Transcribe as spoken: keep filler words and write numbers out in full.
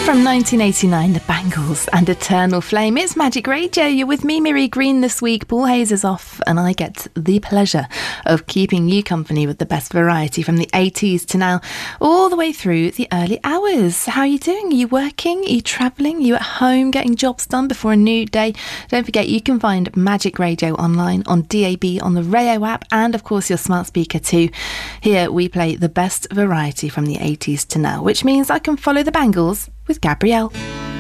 From nineteen eighty-nine, The Bangles and Eternal Flame. It's Magic Radio. You're with me, Miri Green, this week. Paul Hayes is off, and I get the pleasure of keeping you company with the best variety from the eighties to now, all the way through the early hours. How are you doing? Are you working? Are you travelling? Are you at home getting jobs done before a new day? Don't forget, you can find Magic Radio online on D A B, on the Rayo app, and of course your smart speaker too. Here we play the best variety from the eighties to now, which means I can follow the Bangles with Gabrielle.